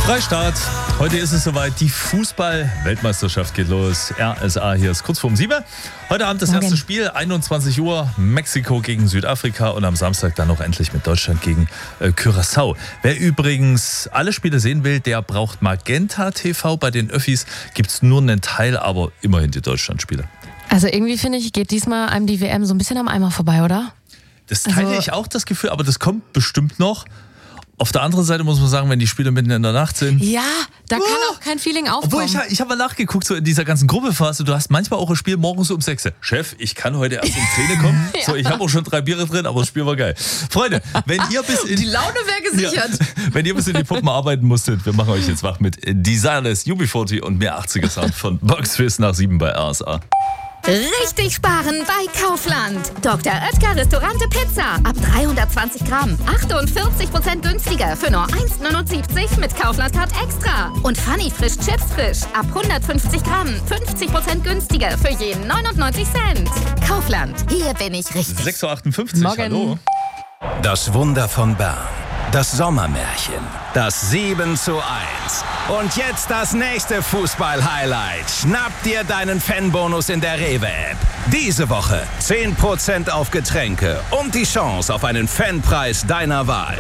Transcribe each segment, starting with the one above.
Freistaat. Heute ist es soweit. Die Fußball-Weltmeisterschaft geht los. RSA hier ist kurz vorm 7. Heute Abend das erste Spiel, 21 Uhr, Mexiko gegen Südafrika und am Samstag dann noch endlich mit Deutschland gegen Curaçao. Wer übrigens alle Spiele sehen will, der braucht Magenta TV. Bei den Öffis gibt es nur einen Teil, aber immerhin die Deutschlandspiele. Also irgendwie finde ich, geht diesmal einem die WM so ein bisschen am Eimer vorbei, oder? Das teile ich auch das Gefühl, aber das kommt bestimmt noch. Auf der anderen Seite muss man sagen, wenn die Spiele mitten in der Nacht sind. Ja, da kann auch kein Feeling aufkommen. Obwohl, ich habe mal nachgeguckt, so in dieser ganzen Gruppephase, du hast manchmal auch ein Spiel morgens um 6. Chef, ich kann heute erst um 10 kommen. Ja. So, ich habe auch schon 3 Biere drin, aber das Spiel war geil. Freunde, wenn ihr bis in... Die Laune wäre gesichert. Ja, wenn ihr bis in die Puppen arbeiten musstet, wir machen euch jetzt wach mit Desireless, UB40 und mehr 80er Sound von Boxfist nach 7 bei RSA. Richtig sparen bei Kaufland. Dr. Oetker Restaurante Pizza. Ab 320 Gramm. 48% günstiger für nur 1,79 mit Kaufland-Card Extra. Und Funny Frisch Chips Frisch. Ab 150 Gramm. 50% günstiger für jeden 99 Cent. Kaufland. Hier bin ich richtig. 6.58 Uhr, hallo. Das Wunder von Bern. Das Sommermärchen. Das 7:1. Und jetzt das nächste Fußball-Highlight. Schnapp dir deinen Fanbonus in der Rewe-App. Diese Woche 10% auf Getränke und die Chance auf einen Fanpreis deiner Wahl.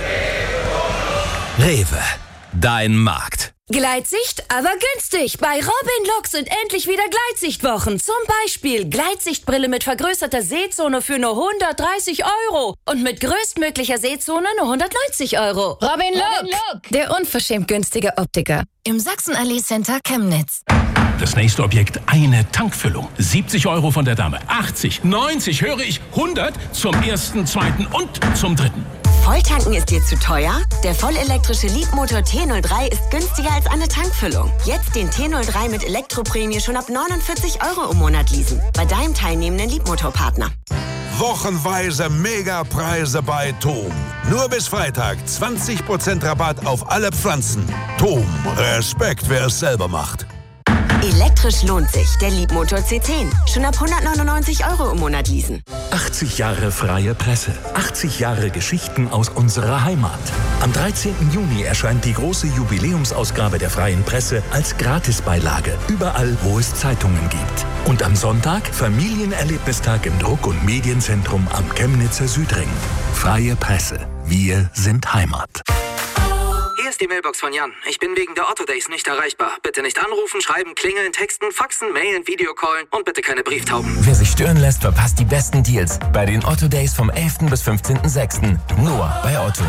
Rewe, dein Markt. Gleitsicht, aber günstig. Bei Robin Look sind endlich wieder Gleitsichtwochen. Zum Beispiel Gleitsichtbrille mit vergrößerter Sehzone für nur 130 €. Und mit größtmöglicher Sehzone nur 190 €. Robin Look, der unverschämt günstige Optiker. Im Sachsenallee Center Chemnitz. Das nächste Objekt, eine Tankfüllung. 70 € von der Dame. 80, 90, höre ich, 100 zum ersten, zweiten und zum dritten. Volltanken ist dir zu teuer? Der vollelektrische Leapmotor T03 ist günstiger als eine Tankfüllung. Jetzt den T03 mit Elektroprämie schon ab 49 € im Monat leasen. Bei deinem teilnehmenden Leapmotor-Partner. Wochenweise Megapreise bei TOM. Nur bis Freitag 20% Rabatt auf alle Pflanzen. TOM, Respekt, wer es selber macht. Elektrisch lohnt sich. Der Leapmotor C10. Schon ab 199 € im Monat leasen. 80 Jahre freie Presse. 80 Jahre Geschichten aus unserer Heimat. Am 13. Juni erscheint die große Jubiläumsausgabe der Freien Presse als Gratisbeilage. Überall, wo es Zeitungen gibt. Und am Sonntag Familienerlebnistag im Druck- und Medienzentrum am Chemnitzer Südring. Freie Presse. Wir sind Heimat. Hier ist die Mailbox von Jan. Ich bin wegen der Otto Days nicht erreichbar. Bitte nicht anrufen, schreiben, klingeln, texten, faxen, mailen, Videocallen und bitte keine Brieftauben. Wer sich stören lässt, verpasst die besten Deals bei den Otto Days vom 11. bis 15.06. Nur bei Otto.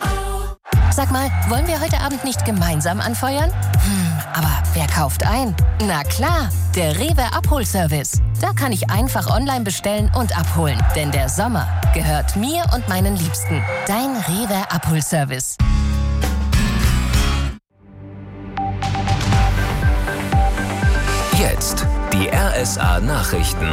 Sag mal, wollen wir heute Abend nicht gemeinsam anfeuern? Aber wer kauft ein? Na klar, der Rewe Abholservice. Da kann ich einfach online bestellen und abholen. Denn der Sommer gehört mir und meinen Liebsten. Dein Rewe Abholservice. Jetzt die RSA Nachrichten.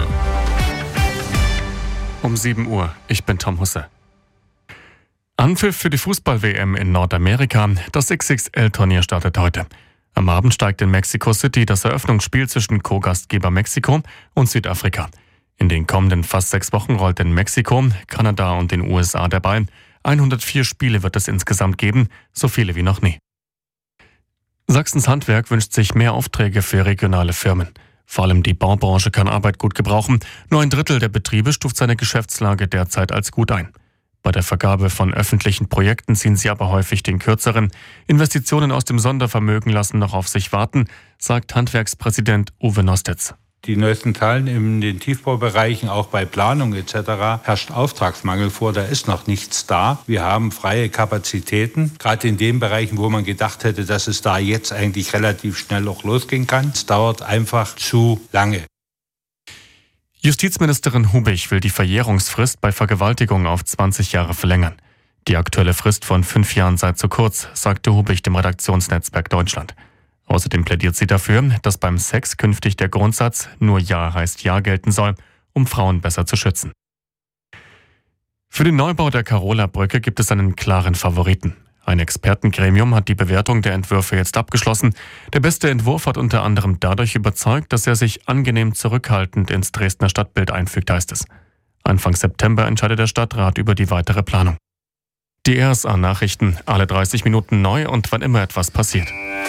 Um 7 Uhr, ich bin Tom Husse. Anpfiff für die Fußball-WM in Nordamerika. Das XXL-Turnier startet heute. Am Abend steigt in Mexico City das Eröffnungsspiel zwischen Co-Gastgeber Mexiko und Südafrika. In den kommenden fast 6 Wochen rollt in Mexiko, Kanada und den USA der Ball. 104 Spiele wird es insgesamt geben, so viele wie noch nie. Sachsens Handwerk wünscht sich mehr Aufträge für regionale Firmen. Vor allem die Baubranche kann Arbeit gut gebrauchen. Nur 1/3 der Betriebe stuft seine Geschäftslage derzeit als gut ein. Bei der Vergabe von öffentlichen Projekten ziehen sie aber häufig den kürzeren. Investitionen aus dem Sondervermögen lassen noch auf sich warten, sagt Handwerkspräsident Uwe Nostetz. Die neuesten Zahlen in den Tiefbaubereichen, auch bei Planung etc., herrscht Auftragsmangel vor, da ist noch nichts da. Wir haben freie Kapazitäten, gerade in den Bereichen, wo man gedacht hätte, dass es da jetzt eigentlich relativ schnell auch losgehen kann. Es dauert einfach zu lange. Justizministerin Hubich will die Verjährungsfrist bei Vergewaltigung auf 20 Jahre verlängern. Die aktuelle Frist von 5 Jahren sei zu kurz, sagte Hubich dem Redaktionsnetzwerk Deutschland. Außerdem plädiert sie dafür, dass beim Sex künftig der Grundsatz nur Ja heißt Ja gelten soll, um Frauen besser zu schützen. Für den Neubau der Karola-Brücke gibt es einen klaren Favoriten. Ein Expertengremium hat die Bewertung der Entwürfe jetzt abgeschlossen. Der beste Entwurf hat unter anderem dadurch überzeugt, dass er sich angenehm zurückhaltend ins Dresdner Stadtbild einfügt, heißt es. Anfang September entscheidet der Stadtrat über die weitere Planung. Die RSA-Nachrichten, alle 30 Minuten neu und wann immer etwas passiert.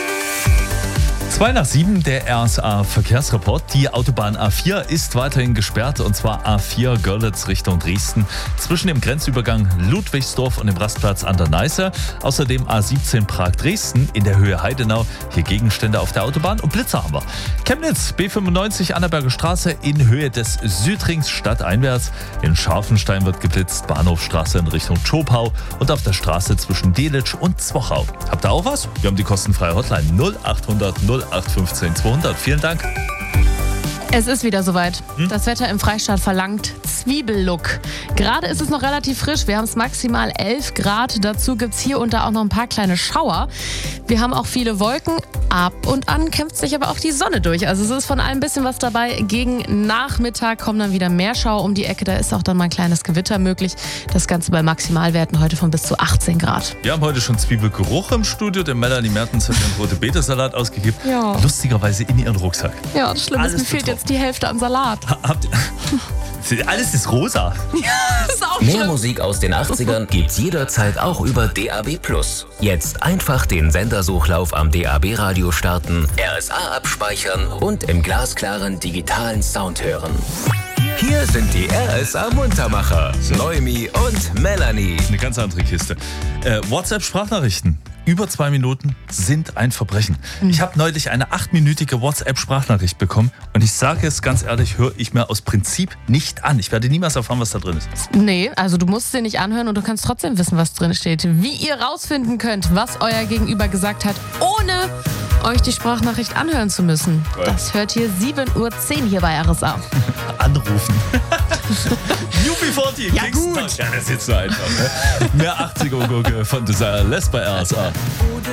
7:02, der RSA-Verkehrsreport. Die Autobahn A4 ist weiterhin gesperrt, und zwar A4 Görlitz Richtung Dresden zwischen dem Grenzübergang Ludwigsdorf und dem Rastplatz an der Neiße. Außerdem A17 Prag-Dresden in der Höhe Heidenau. Hier Gegenstände auf der Autobahn und Blitzer haben wir. Chemnitz B95 Annaberger Straße in Höhe des Südrings stadteinwärts. In Scharfenstein wird geblitzt, Bahnhofstraße in Richtung Tschopau und auf der Straße zwischen Delitzsch und Zwochau. Habt ihr auch was? Wir haben die kostenfreie Hotline 0800 0815 200. Vielen Dank. Es ist wieder soweit. Das Wetter im Freistaat verlangt Zwiebellook. Gerade ist es noch relativ frisch. Wir haben es maximal 11 Grad. Dazu gibt es hier und da auch noch ein paar kleine Schauer. Wir haben auch viele Wolken. Ab und an kämpft sich aber auch die Sonne durch. Also es ist von allem ein bisschen was dabei. Gegen Nachmittag kommen dann wieder mehr Schauer um die Ecke. Da ist auch dann mal ein kleines Gewitter möglich. Das Ganze bei Maximalwerten heute von bis zu 18 Grad. Wir haben heute schon Zwiebelgeruch im Studio. Der Melanie Mertens hat ihren rote Betesalat ausgegeben. Ja. Lustigerweise in ihren Rucksack. Ja, das Schlimme ist, mir fehlt jetzt die Hälfte an Salat. Alles ist rosa. Ja, ist auch Mehr schlimm. Musik aus den 80ern gibt's jederzeit auch über DAB+. Jetzt einfach den Sendersuchlauf am DAB-Radio starten, RSA abspeichern und im glasklaren digitalen Sound hören. Hier sind die RSA-Muntermacher, Noemi und Melanie. Eine ganz andere Kiste. WhatsApp-Sprachnachrichten. Über 2 Minuten sind ein Verbrechen. Ich habe neulich eine 8-minütige WhatsApp-Sprachnachricht bekommen und ich sage es ganz ehrlich, höre ich mir aus Prinzip nicht an. Ich werde niemals erfahren, was da drin ist. Nee, also du musst sie nicht anhören und du kannst trotzdem wissen, was drin steht. Wie ihr rausfinden könnt, was euer Gegenüber gesagt hat, ohne euch die Sprachnachricht anhören zu müssen. Das hört ihr 7:10 Uhr hier bei RSA. Anrufen. UB40, ja, gut. Ja, das ist jetzt so einfach. Ne? Mehr 80er-Gurke von Desire Less bei RSA.